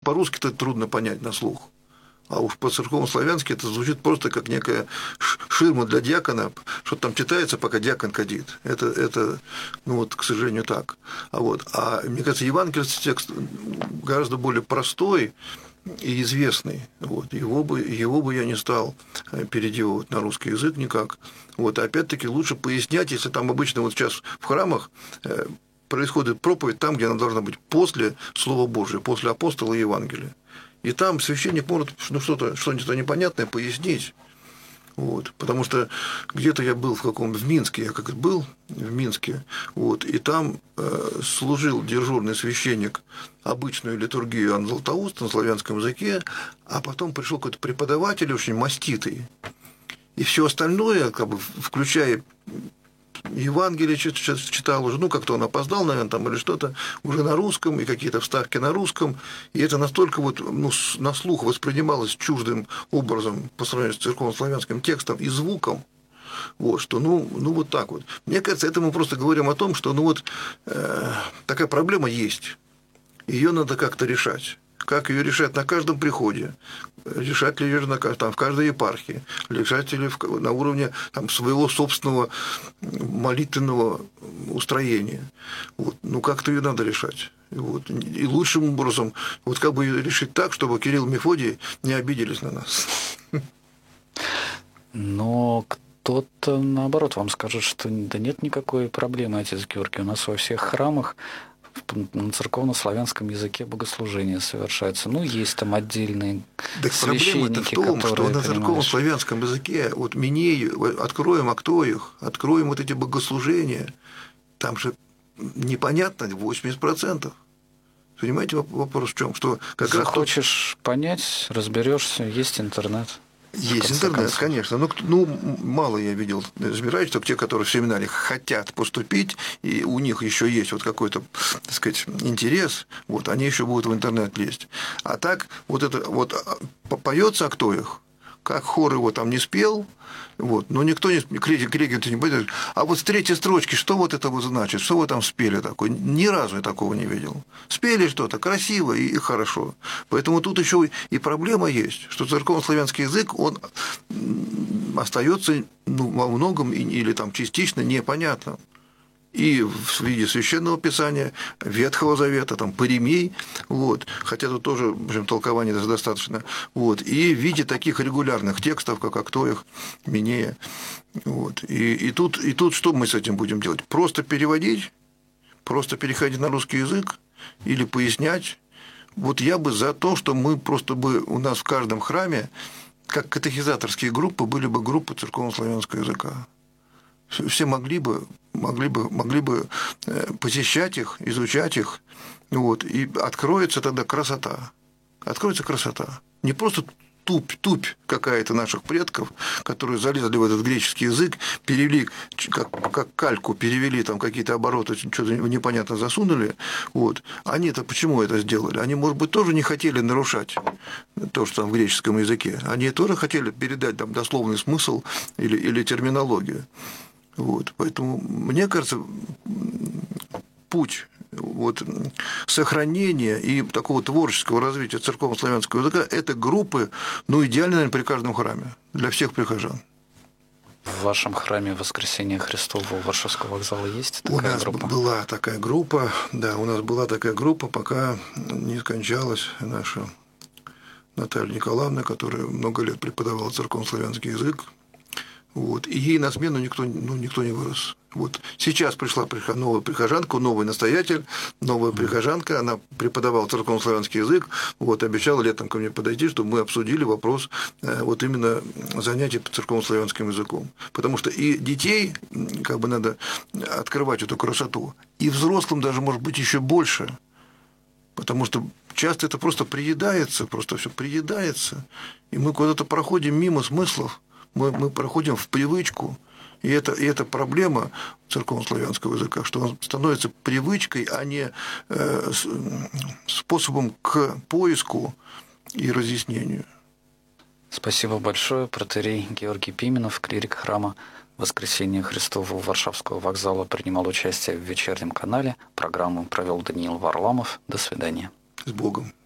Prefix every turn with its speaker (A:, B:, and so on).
A: по-русски-то трудно понять на слух. А уж по-церковно-славянски это звучит просто как некая ширма для диакона, что там читается, пока диакон кадит. Это ну вот, к сожалению, так. А мне кажется, евангельский текст гораздо более простой и известный. Его бы я не стал переделывать на русский язык никак. Опять-таки лучше пояснять, если там обычно вот сейчас в храмах происходит проповедь там, где она должна быть после Слова Божия, после апостола и Евангелия. И там священник может что-то непонятное пояснить. Потому что где-то я был в Минске, я как был в Минске, и там служил дежурный священник обычную литургию Иоанн Златоуст на славянском языке, а потом пришел какой-то преподаватель очень маститый. И все остальное, включая Евангелие читал уже, как-то он опоздал, наверное, там или что-то, уже на русском, и какие-то вставки на русском, и это настолько на слух воспринималось чуждым образом по сравнению с церковно-славянским текстом и звуком, что вот так вот. Мне кажется, это мы просто говорим о том, что такая проблема есть, ее надо как-то решать. Как ее решать на каждом приходе, решать ли ее в каждой епархии, решать ли на уровне своего собственного молитвенного устроения. Как-то ее надо решать. И лучшим образом, как бы ее решить так, чтобы Кирилл и Мефодий не обиделись на нас.
B: Но кто-то, наоборот, вам скажет, что да нет никакой проблемы, отец Георгий, у нас во всех храмах на церковно-славянском языке богослужения совершаются.
A: Есть
B: там отдельные
A: священники, проблема-то в том, что на церковно-славянском языке, Минею, откроем Актоих, откроем эти богослужения, там же непонятно 80%. Понимаете, вопрос в чем? Что
B: захочешь понять, разберешься, есть интернет.
A: Есть интернет, конечно. Мало я видел разбираюсь, только те, которые в семинаре хотят поступить, и у них еще есть какой-то, так сказать, интерес, они еще будут в интернет лезть. А так, поется Актоих, как хор его там не спел, но никто не крикнет не будет. А с третьей строчки, что это значит, что вы там спели такое? Ни разу я такого не видел. Спели что-то красиво и хорошо. Поэтому тут еще и проблема есть, что церковно-славянский язык, он остается во многом или частично непонятным. И в виде священного писания, Ветхого Завета, Паримей, хотя тут тоже, в общем, толкований достаточно, и в виде таких регулярных текстов, как Актоих, Минея. И тут что мы с этим будем делать? Просто переводить, просто переходить на русский язык или пояснять? Я бы за то, что мы просто бы у нас в каждом храме, как катехизаторские группы, были бы группы церковно-славянского языка. Все могли бы посещать их, изучать их, и откроется тогда красота. Откроется красота. Не просто тупь какая-то наших предков, которые залезли в этот греческий язык, перевели, как кальку, перевели какие-то обороты, что-то непонятно засунули. Они-то почему это сделали? Они, может быть, тоже не хотели нарушать то, что там в греческом языке. Они тоже хотели передать дословный смысл или терминологию. Поэтому, мне кажется, путь сохранения и такого творческого развития церковно-славянского языка – это группы, идеально, наверное, при каждом храме, для всех прихожан.
B: В вашем храме Воскресения Христова у Варшавского вокзала есть такая группа?
A: У нас была такая группа, да, пока не скончалась наша Наталья Николаевна, которая много лет преподавала церковно-славянский язык. И ей на смену никто не вырос. Сейчас пришла новая прихожанка, новый настоятель, новая прихожанка, она преподавала церковно-славянский язык, обещала летом ко мне подойти, чтобы мы обсудили вопрос именно занятий по церковно-славянским языком. Потому что и детей надо открывать эту красоту, и взрослым даже, может быть, еще больше. Потому что часто это просто приедается, все приедается, и мы куда-то проходим мимо смыслов. Мы проходим в привычку, и это проблема церковно-славянского языка, что он становится привычкой, а не способом к поиску и разъяснению.
B: Спасибо большое. Протоиерей Георгий Пименов, клирик храма Воскресения Христова у Варшавского вокзала, принимал участие в вечернем канале. Программу провел Даниил Варламов. До свидания.
A: С Богом.